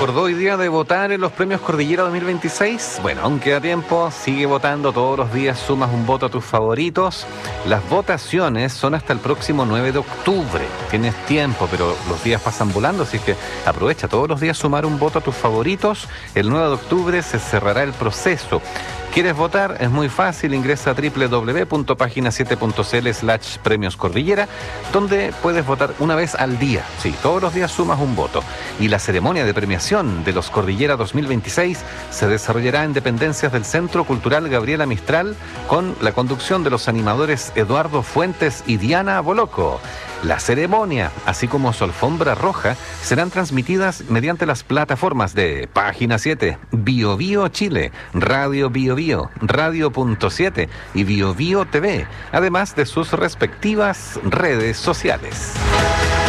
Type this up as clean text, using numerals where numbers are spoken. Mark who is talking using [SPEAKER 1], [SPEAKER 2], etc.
[SPEAKER 1] acordó hoy día de votar en los premios Cordillera 2026. Bueno, aún queda tiempo, sigue votando todos los días, sumas un voto a tus favoritos. Las votaciones son hasta el próximo 9 de octubre. Tienes tiempo, pero los días pasan volando, así que aprovecha todos los días sumar un voto a tus favoritos. El 9 de octubre se cerrará el proceso. ¿Quieres votar? Es muy fácil, ingresa a www.pagina7.cl/premios Cordillera, donde puedes votar una vez al día. Sí, todos los días sumas un voto. Y la ceremonia de premiación de los Cordillera 2026 se desarrollará en dependencias del Centro Cultural Gabriela Mistral, con la conducción de los animadores Eduardo Fuentes y Diana Boloco. La ceremonia, así como su alfombra roja, serán transmitidas mediante las plataformas de Página 7, Bio Bio Chile, Radio Bio Bio, Radio.7 y Bio Bio TV, además de sus respectivas redes sociales.